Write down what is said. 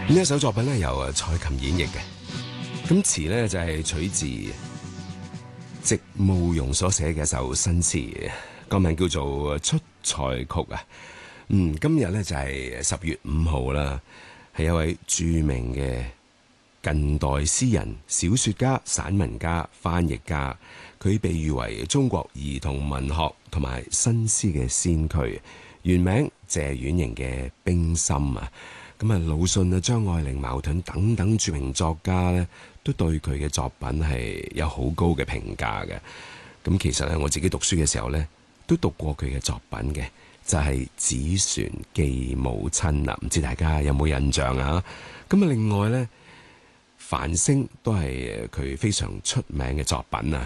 呢一首作品咧由蔡琴演繹嘅，咁詞咧就係取自席慕容所寫嘅一首新詞，個名叫做《出塞曲》啊。今日咧就係10月5號啦，係一位著名嘅近代詩人、小說家、散文家、翻譯家，佢被譽為中國兒童文學同埋新詩嘅先驅。原名謝婉瑩嘅冰心啊。咁啊，魯迅啊、張愛玲、茅盾等等著名作家咧，都對佢嘅作品係有好高嘅評價嘅。咁其實咧，我自己讀書嘅時候咧，都讀過佢嘅作品嘅，就係《紙船寄母親》啦。唔知大家有冇印象啊？咁啊，另外咧，繁星都係佢非常出名嘅作品啊。